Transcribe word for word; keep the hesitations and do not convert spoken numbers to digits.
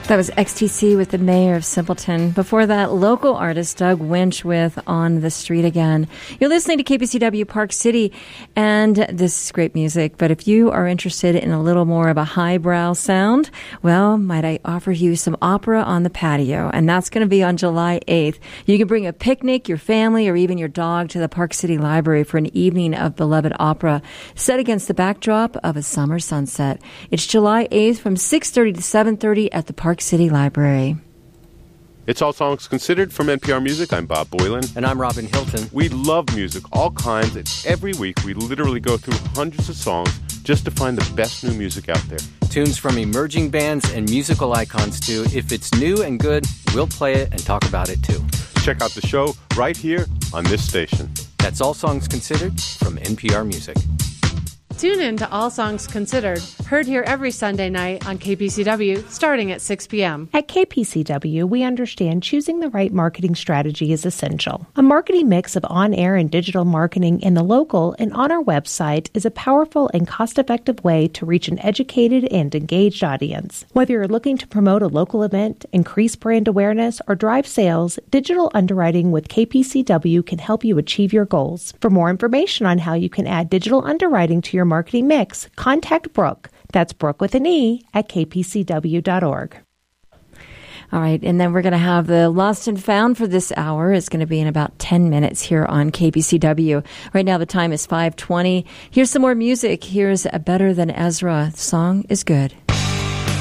That was X T C with the Mayor of Simpleton. Before that, local artist Doug Winch with On the Street Again. You're listening to K P C W Park City, and this is great music. But if you are interested in a little more of a highbrow sound, well, might I offer you some opera on the patio? And that's going to be on July eighth. You can bring a picnic, your family, or even your dog to the Park City Library for an evening of beloved opera set against the backdrop of a summer sunset. It's July eighth from six thirty to seven thirty at the Park City Library. It's All Songs Considered from N P R Music. I'm Bob Boylan. And I'm Robin Hilton. We love music, all kinds, and every week we literally go through hundreds of songs just to find the best new music out there. Tunes from emerging bands and musical icons, too. If it's new and good, we'll play it and talk about it, too. Check out the show right here on this station. That's All Songs Considered from N P R Music. Tune in to All Songs Considered, heard here every Sunday night on K P C W, starting at six p.m. At K P C W, we understand choosing the right marketing strategy is essential. A marketing mix of on-air and digital marketing in the local and on our website is a powerful and cost-effective way to reach an educated and engaged audience. Whether you're looking to promote a local event, increase brand awareness, or drive sales, digital underwriting with K P C W can help you achieve your goals. For more information on how you can add digital underwriting to your marketing mix, contact Brooke. That's Brooke with an E at k p c w dot org. All right, and then we're going to have the Lost and Found for this hour. It's going to be in about ten minutes here on K P C W. Right now the time is five twenty. Here's some more music. Here's a Better Than Ezra. The song is good.